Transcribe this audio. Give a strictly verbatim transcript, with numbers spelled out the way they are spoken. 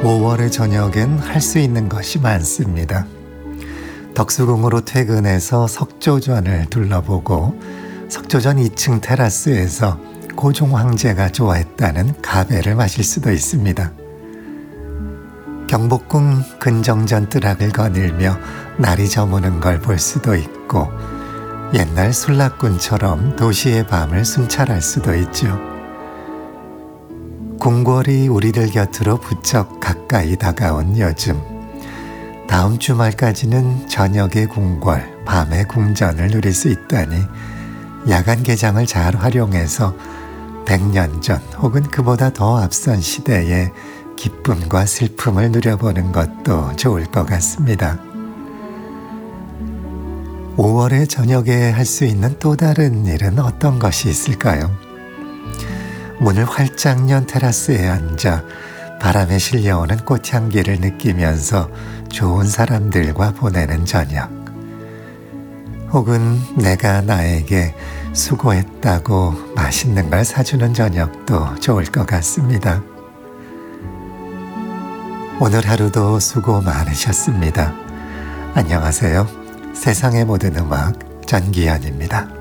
오월의 저녁엔 할 수 있는 것이 많습니다. 덕수궁으로 퇴근해서 석조전을 둘러보고 석조전 이 층 테라스에서 고종 황제가 좋아했다는 가배를 마실 수도 있습니다. 경복궁 근정전 뜨락을 거닐며 날이 저무는 걸 볼 수도 있고 옛날 술락군처럼 도시의 밤을 순찰할 수도 있죠. 궁궐이 우리들 곁으로 부쩍 가까이 다가온 요즘, 다음 주말까지는 저녁의 궁궐, 밤의 궁전을 누릴 수 있다니 야간 개장을 잘 활용해서 백 년 전 혹은 그보다 더 앞선 시대의 기쁨과 슬픔을 누려보는 것도 좋을 것 같습니다. 오월의 저녁에 할 수 있는 또 다른 일은 어떤 것이 있을까요? 문을 활짝 연 테라스에 앉아 바람에 실려오는 꽃향기를 느끼면서 좋은 사람들과 보내는 저녁, 혹은 내가 나에게 수고했다고 맛있는 걸 사주는 저녁도 좋을 것 같습니다. 오늘 하루도 수고 많으셨습니다. 안녕하세요. 세상의 모든 음악 전기현입니다.